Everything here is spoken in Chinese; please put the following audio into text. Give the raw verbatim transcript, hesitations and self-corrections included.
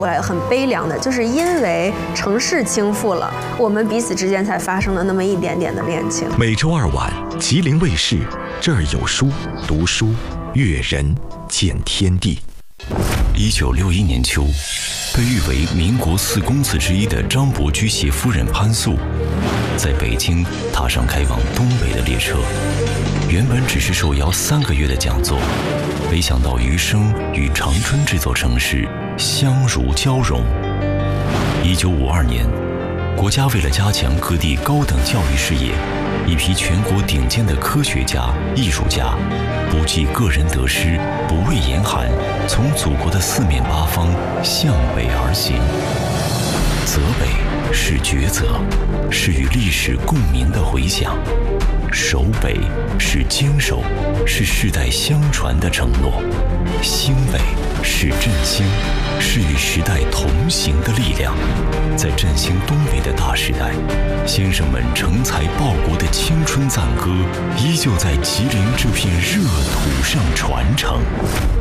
我很悲凉的，就是因为城市倾覆了，我们彼此之间才发生了那么一点点的恋情。 每周二晚，吉林卫视《这儿有书》，读书阅人见天地。 一九六一年秋，被誉为民国四公子之一的张伯驹携夫人潘素，在北京踏上开往东北的列车。原本只是受邀三个月的讲座，没想到余生与长春这座城市相濡交融。一九五二年，国家为了加强各地高等教育事业，一批全国顶尖的科学家、艺术家，不计个人得失，不畏严寒，从祖国的四面八方向北而行。泽北是抉择，是与历史共鸣的回响；守北是坚守，是世代相传的承诺；兴北是振兴，是与时代同行的力量。在振兴东北的大时代，先生们成才报国的青春赞歌，依旧在吉林这片热土上传承。